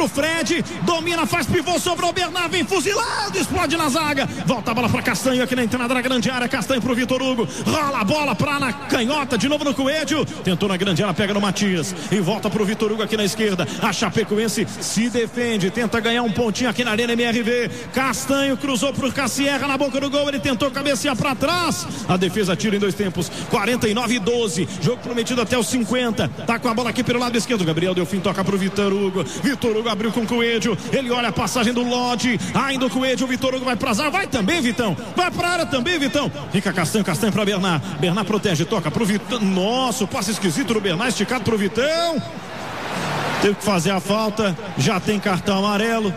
pro Fred, domina, faz pivô, sobrou o Bernard, vem fuzilado, explode na zaga, volta a bola pra Castanho aqui na entrada da grande área, Castanho pro Vitor Hugo, rola a bola pra na canhota, de novo no Coelho, tentou na grande área, pega no Matias e volta pro Vitor Hugo aqui na esquerda. A Chapecoense se defende, tenta ganhar um pontinho aqui na Arena MRV. Castanho cruzou pro Cassierra na boca do gol, ele tentou cabecear pra trás, a defesa tira em 2 tempos, 49-12, jogo prometido até os 50, tá com a bola aqui pelo lado esquerdo, Gabriel Delfim toca pro Vitor Hugo, Vitor Hugo abriu com o Coelho, ele olha a passagem do Lodge, ainda o Coelho, o Vitor Hugo vai pra zaga, vai também Vitão, vai pra área também Vitão, fica Castanho pra Bernard, Bernard protege, toca pro Vitão, nossa, o passe esquisito do Bernard, esticado pro Vitão, teve que fazer a falta, já tem cartão amarelo,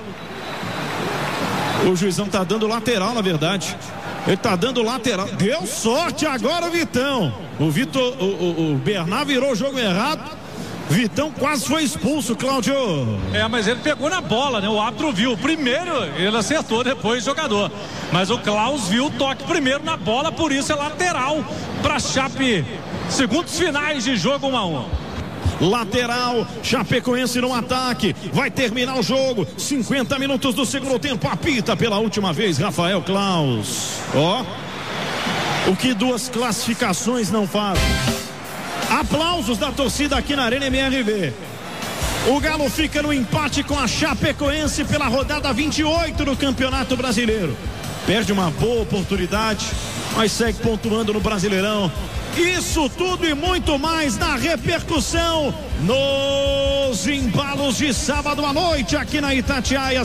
o juizão tá dando lateral na verdade, ele tá dando lateral, deu sorte agora o Vitão, o Bernard virou o jogo errado, Vitão quase foi expulso, Cláudio. Mas ele pegou na bola, né? O árbitro viu. Primeiro ele acertou, depois o jogador. Mas o Klaus viu o toque primeiro na bola, por isso é lateral para Chape. Segundos finais de jogo, 1-1. Lateral, Chapecoense no ataque, vai terminar o jogo, 50 minutos do segundo tempo, apita pela última vez, Rafael Klaus. O que 2 classificações não fazem? Aplausos da torcida aqui na Arena MRV. O Galo fica no empate com a Chapecoense pela rodada 28 do Campeonato Brasileiro. Perde uma boa oportunidade, mas segue pontuando no Brasileirão. Isso tudo e muito mais na repercussão nos embalos de sábado à noite aqui na Itatiaia,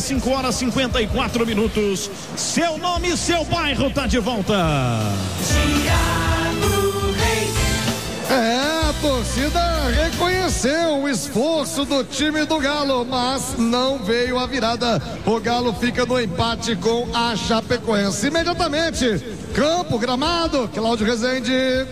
5h54. Seu nome e seu bairro tá de volta. A torcida reconheceu o esforço do time do Galo, mas não veio a virada. O Galo fica no empate com a Chapecoense. Imediatamente, campo, gramado, Cláudio Rezende.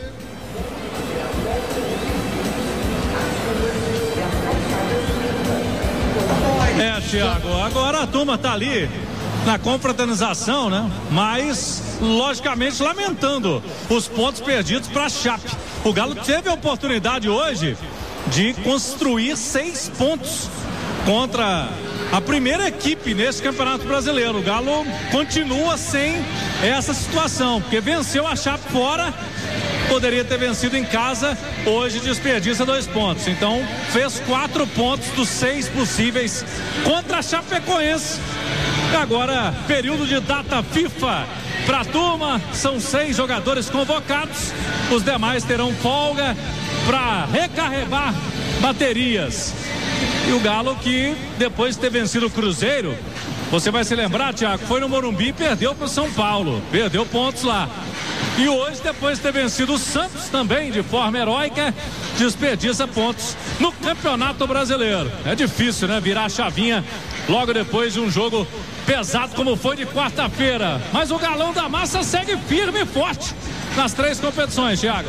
Thiago, agora a turma tá ali na confraternização, né? Mas, logicamente, lamentando os pontos perdidos para a Chape. O Galo teve a oportunidade hoje de construir 6 pontos contra a primeira equipe nesse Campeonato Brasileiro. O Galo continua sem essa situação, porque venceu a Chape fora, poderia ter vencido em casa, hoje desperdiça 2 pontos. Então, fez 4 pontos dos 6 possíveis contra a Chapecoense. Agora, período de data FIFA para a turma, são 6 jogadores convocados, os demais terão folga para recarregar baterias. E o Galo, que depois de ter vencido o Cruzeiro, você vai se lembrar, Thiago, foi no Morumbi e perdeu para o São Paulo, perdeu pontos lá. E hoje, depois de ter vencido o Santos também de forma heróica, desperdiça pontos no Campeonato Brasileiro. É difícil, né? Virar a chavinha logo depois de um jogo pesado como foi de quarta-feira. Mas o Galão da Massa segue firme e forte nas 3 competições, Thiago.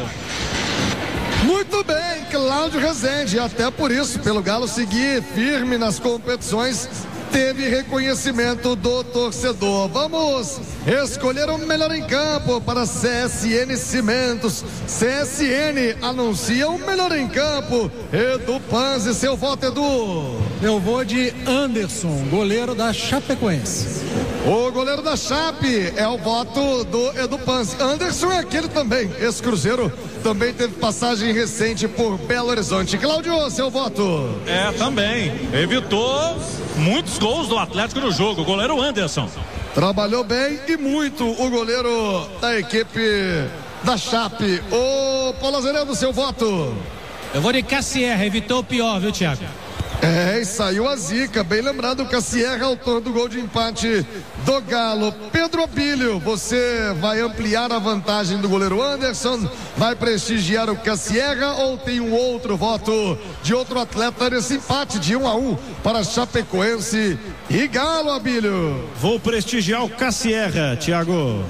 Muito bem, Cláudio Rezende. Até por isso, pelo Galo seguir firme nas competições, teve reconhecimento do torcedor. Vamos escolher o melhor em campo para CSN Cimentos. CSN anuncia o melhor em campo. Edu Panzi, seu voto, Edu. Eu vou de Anderson, goleiro da Chapecoense. O goleiro da Chape é o voto do Edu Panzi. Anderson é aquele também, ex-Cruzeiro, também teve passagem recente por Belo Horizonte. Cláudio, seu voto. Também. Evitou muitos gols do Atlético no jogo, o goleiro Anderson. Trabalhou bem e muito o goleiro da equipe da Chape. O Paulo Azeredo, seu voto. Eu vou de Cassierra, evitou o pior, viu, Thiago? E saiu a zica, bem lembrado, o Cassierra, autor do gol de empate do Galo. Pedro Abílio, você vai ampliar a vantagem do goleiro Anderson, vai prestigiar o Cassierra ou tem um outro voto de outro atleta nesse empate de 1-1 para Chapecoense e Galo, Abílio? Vou prestigiar o Cassierra, Thiago.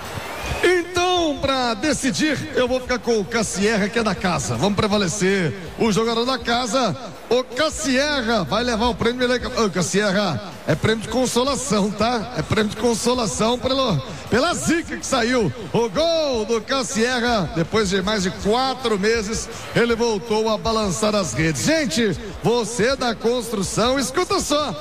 Então, para decidir, eu vou ficar com o Cassierra, que é da casa. Vamos prevalecer o jogador da casa. O Cassierra vai levar o prêmio. O Cassierra é prêmio de consolação, tá? É prêmio de consolação pela zica que saiu. O gol do Cassierra, depois de mais de 4 meses, ele voltou a balançar as redes. Gente, você da construção, escuta só.